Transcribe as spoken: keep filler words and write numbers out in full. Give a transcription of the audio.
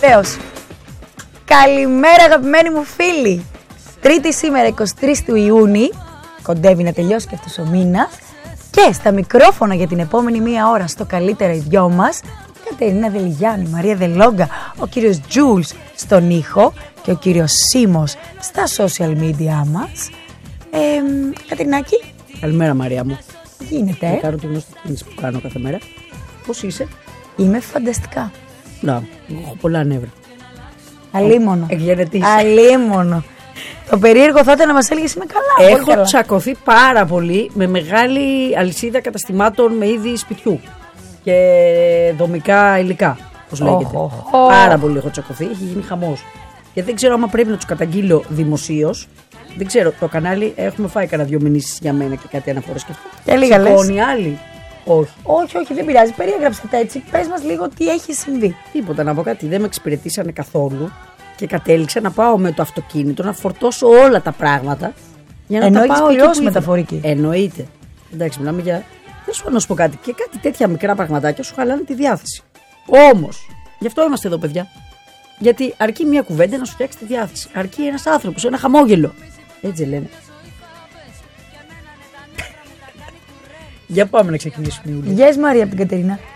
Βεβαίως. Καλημέρα αγαπημένοι μου φίλοι. Τρίτη σήμερα εικοστή τρίτη του Ιούνιου. Κοντεύει να τελειώσει και αυτός ο μήνας. Και στα μικρόφωνα για την επόμενη μία ώρα στο καλύτερα οι δυο μας, Κατερίνα Δελιγιάννη, Μαρία Δελόγκα, ο κύριος Τζούλς στον ήχο και ο κύριος Σίμος στα social media μας. Ε, Κατερινάκη. Καλημέρα Μαρία μου. Τι γίνεται? Θα κάνω τη γνωστή κίνηση που κάνω κάθε μέρα. Πώς είσαι? Είμαι φανταστικά. Να, έχω πολλά νεύρα. Αλίμονο. Εγγενετής. Αλίμονο. Το περίεργο θα ήταν να μας έλεγες είμαι καλά. Έχω καλά. τσακωθεί πάρα πολύ με μεγάλη αλυσίδα καταστημάτων με είδη σπιτιού και δομικά υλικά, πώς λέγεται. Oh, oh, oh. Πάρα πολύ έχω τσακωθεί, έχει γίνει χαμός. Γιατί δεν ξέρω άμα πρέπει να τους καταγγείλω δημοσίως. Δεν ξέρω, το κανάλι έχουμε φάει κανένα δυο μηνύσεις για μένα και κάτι αναφορές και αυτό. Και λίγα λες. Σηκώνει άλλοι. Όχι. Όχι, όχι, δεν πειράζει. Περιέγραψε τα έτσι. Πες μας λίγο τι έχει συμβεί. Τίποτα, να πω κάτι. Δεν με εξυπηρετήσανε καθόλου και κατέληξα να πάω με το αυτοκίνητο να φορτώσω όλα τα πράγματα. Για να Ενώ τα έχεις πάω πληρώσει εκεί που μεταφορική. ήθελα. Εννοείται. Εντάξει, μιλάμε για. Δεν σου να σου πω κάτι. Και κάτι τέτοια μικρά πραγματάκια σου χαλάνε τη διάθεση. Όμως, γι' αυτό είμαστε εδώ, παιδιά. Γιατί αρκεί μια κουβέντα να σου φτιάξει τη διάθεση. Αρκεί ένας άνθρωπος, ένα χαμόγελο. Έτσι λένε. Για πάμε να ξεκινήσουμε. Γεια yes, Μαρία από την Κατερίνα.